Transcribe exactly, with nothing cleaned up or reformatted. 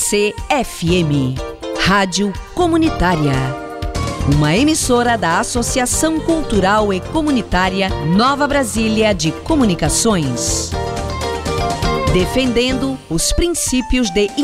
C F M, Rádio Comunitária. Uma emissora da Associação Cultural e Comunitária Nova Brasília de Comunicações. Defendendo os princípios de